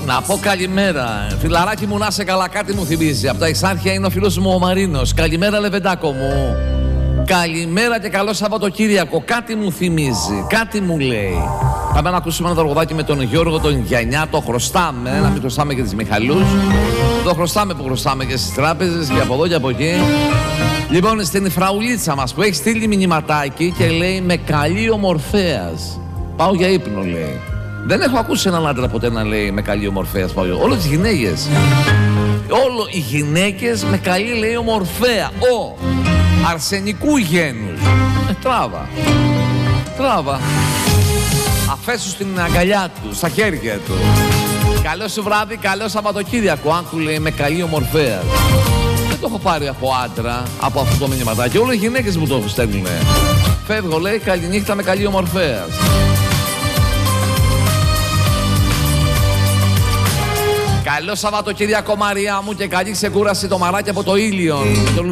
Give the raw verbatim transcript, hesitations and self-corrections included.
Να πω καλημέρα. Φιλαράκι μου, να σε καλά, κάτι μου θυμίζει. Από τα Εξάρχεια είναι ο φίλος μου ο Μαρίνος. Καλημέρα, Λεβεντάκο μου. Καλημέρα και καλό Σαββατοκύριακο. Κάτι μου θυμίζει, κάτι μου λέει. Πάμε να ακούσουμε ένα τραγουδάκι με τον Γιώργο τον Γιαννιά. Το χρωστάμε, να μην χρωστάμε και τις Μιχαλούς. Το χρωστάμε που χρωστάμε και στις τράπεζες και από εδώ και από εκεί. Λοιπόν, στην φραουλίτσα μας που έχει στείλει μηνυματάκι και λέει με καλή ομορφέας. Πάω για ύπνο, λέει. Δεν έχω ακούσει έναν άντρα ποτέ να λέει με καλή ομορφέας. Πάω για... Όλες τις γυναίκες. Όλο οι γυναίκες με καλή, λέει, ομορφέα. Ο αρσενικού γένους. Ε, τράβα. Τράβα. Αφέσου στην αγκαλιά του, στα χέρια του. Καλό σου βράδυ, καλό Σαββατοκύριακο. Αν του λέει με καλή ομορφέα. Δεν το έχω πάρει από άντρα, από αυτό το μηνυματάκι. Όλες οι γυναίκες μου το στέλνουν. Φεύγω, λέει, καληνύχτα με καλή ομορφέα. Καλό Σαββατοκύριακο, Μαρία μου, και καλή ξεκούραση το μαράκι από το ήλιο.